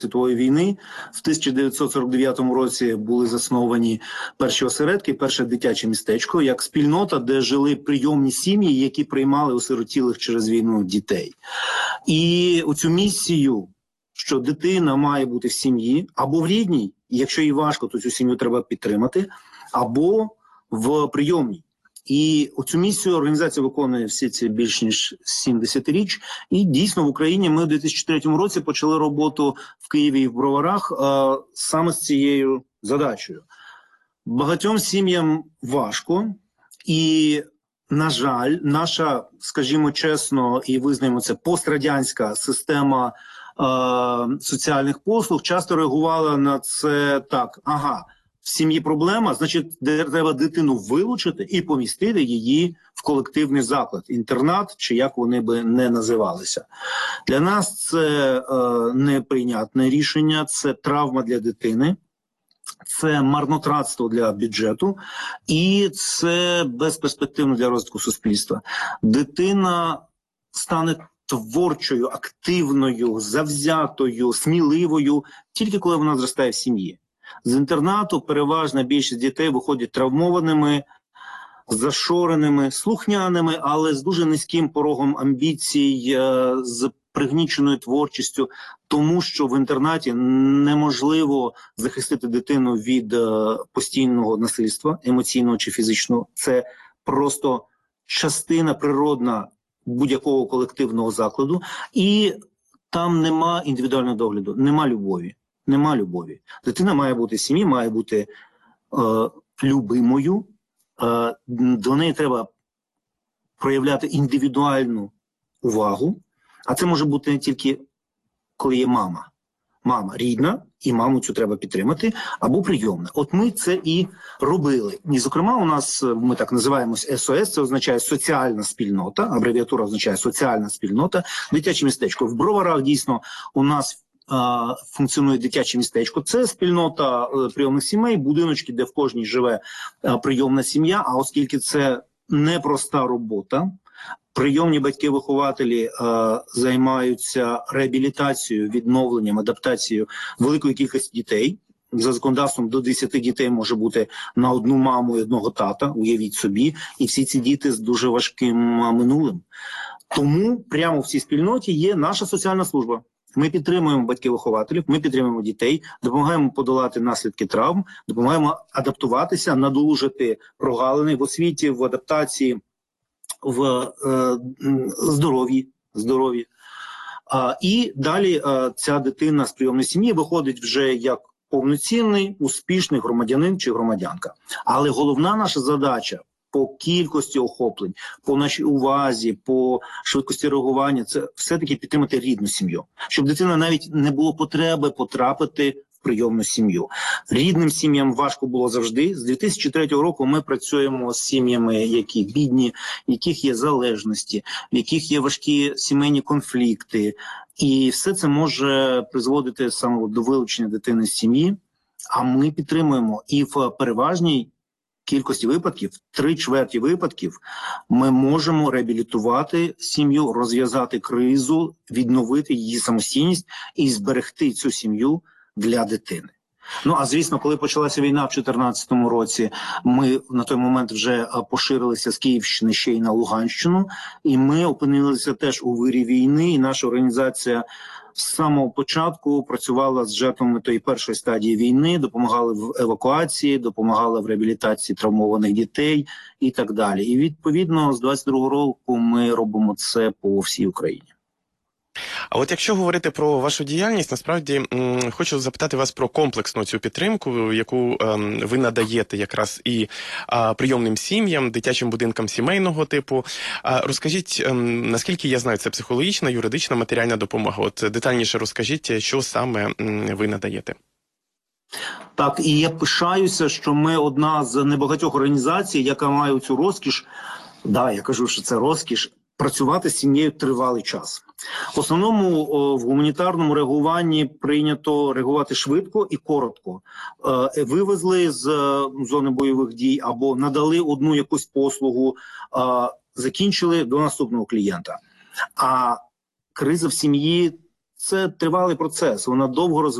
світової війни. В 1949 році були засновані перші осередки, перше дитяче містечко, як спільнота, де жили прийомні сім'ї, які приймали осиротілих через війну дітей. І оцю місію, що дитина має бути в сім'ї, або в рідній, і якщо їй важко, то цю сім'ю треба підтримати, або в прийомній. І оцю місію організація виконує всі ці більш ніж 70 річ. І дійсно в Україні ми в 2003 році почали роботу в Києві і в Броварах саме з цією задачею. Багатьом сім'ям важко, і, на жаль, наша, скажімо чесно, і визнаємо це, пострадянська система соціальних послуг часто реагувала на це так: ага, в сім'ї проблема, значить, треба дитину вилучити і помістити її в колективний заклад, інтернат, чи як вони би не називалися. Для нас це неприйнятне рішення, це травма для дитини, це марнотратство для бюджету і це безперспективно для розвитку суспільства. Дитина стане творчою, активною, завзятою, сміливою тільки коли вона зростає в сім'ї. З інтернату переважна більшість дітей виходять травмованими, зашореними, слухняними, але з дуже низьким порогом амбіцій, з пригніченою творчістю, тому що в інтернаті неможливо захистити дитину від постійного насильства, емоційного чи фізичного. Це просто частина природна будь-якого колективного закладу, і там нема індивідуального догляду, нема любові. Нема любові. Дитина має бути в сім'ї, має бути любимою, до неї треба проявляти індивідуальну увагу, а це може бути не тільки коли є мама. Мама рідна, і маму цю треба підтримати, або прийомна. От ми це і робили. І, зокрема, у нас, ми так називаємось СОС, це означає соціальна спільнота, абревіатура означає соціальна спільнота, дитяче містечко. В Броварах дійсно у нас функціонує дитяче містечко. Це спільнота прийомних сімей, будиночки, де в кожній живе прийомна сім'я, а оскільки це непроста робота, прийомні батьки-вихователі займаються реабілітацією, відновленням, адаптацією великої кількості дітей. За законодавством до 10 дітей може бути на одну маму і одного тата, уявіть собі, і всі ці діти з дуже важким минулим. Тому прямо в цій спільноті є наша соціальна служба. Ми підтримуємо батьків-вихователів, ми підтримуємо дітей, допомагаємо подолати наслідки травм, допомагаємо адаптуватися, надолужити прогалини в освіті, в адаптації, в здоров'ї. І далі ця дитина з прийомної сім'ї виходить вже як повноцінний, успішний громадянин чи громадянка. Але головна наша задача по кількості охоплень, по нашій увазі, по швидкості реагування, це все-таки підтримати рідну сім'ю. Щоб дитина навіть не було потреби потрапити в прийомну сім'ю. Рідним сім'ям важко було завжди. З 2003 року ми працюємо з сім'ями, які бідні, в яких є залежності, в яких є важкі сімейні конфлікти. І все це може призводити саме до вилучення дитини з сім'ї. А ми підтримуємо і в переважній кількості випадків, 3/4 випадків, ми можемо реабілітувати сім'ю, розв'язати кризу, відновити її самостійність і зберегти цю сім'ю для дитини. Ну, а звісно, коли почалася війна в 2014 році, ми на той момент вже поширилися з Київщини ще й на Луганщину, і ми опинилися теж у вирі війни, і наша організація з самого початку працювала з жертвами тої першої стадії війни, допомагали в евакуації, допомагали в реабілітації травмованих дітей і так далі. І відповідно з 22-го року ми робимо це по всій Україні. А от якщо говорити про вашу діяльність, насправді хочу запитати вас про комплексну цю підтримку, яку ви надаєте якраз і прийомним сім'ям, дитячим будинкам сімейного типу. Розкажіть, наскільки я знаю, це психологічна, юридична, матеріальна допомога. От детальніше розкажіть, що саме ви надаєте. Так, і я пишаюся, що ми одна з небагатьох організацій, яка має цю розкіш, я кажу, що це розкіш, працювати з сім'єю тривалий час. В основному в гуманітарному реагуванні прийнято реагувати швидко і коротко. Вивезли з зони бойових дій або надали одну якусь послугу, закінчили до наступного клієнта. А криза в сім'ї – це тривалий процес. Вона довго розвивається.